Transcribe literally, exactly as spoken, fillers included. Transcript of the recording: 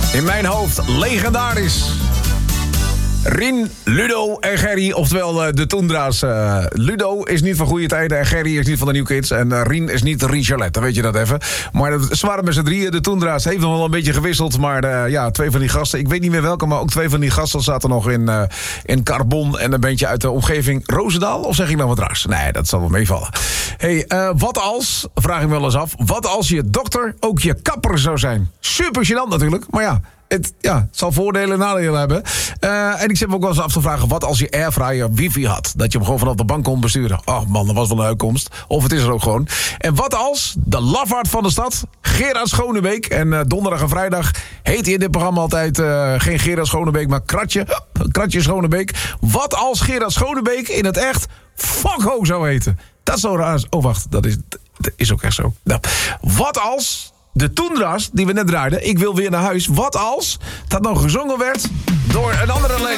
In mijn hoofd legendarisch. Rien, Ludo en Gerry, oftewel uh, de Toendra's. Uh, Ludo is niet van goede tijden en Gerry is niet van de New Kids. En uh, Rien is niet Rien Charlotte, dan weet je dat even. Maar dat, ze waren met z'n drieën, de Toendra's. Heeft nog wel een beetje gewisseld, maar uh, ja, twee van die gasten... ik weet niet meer welke, maar ook twee van die gasten zaten nog in, uh, in Carbon... en een beetje uit de omgeving Roosendaal. Of zeg ik nou wat raars? Nee, dat zal wel meevallen. Hey, uh, wat als, vraag ik me wel eens af... wat als je dokter ook je kapper zou zijn? Super gênant natuurlijk, maar ja... Het, ja, het zal voordelen en nadelen hebben. Uh, en ik zit me ook wel eens af te vragen... wat als je airfryer wifi had? Dat je hem gewoon vanaf de bank kon besturen. Oh man, dat was wel een uitkomst. Of het is er ook gewoon. En wat als de lafaard van de stad... Gerard Schonebeek... en uh, donderdag en vrijdag heet hij in dit programma altijd... Uh, geen Gerard Schonebeek, maar Kratje. Kratje Schonebeek. Wat als Gerard Schonebeek in het echt... Fuckho zou heten? Dat is zo raar. Oh, wacht. Dat is, dat is ook echt zo. Nou, wat als... de Toendra's die we net draaiden, ik wil weer naar huis. Wat als dat nou gezongen werd door een andere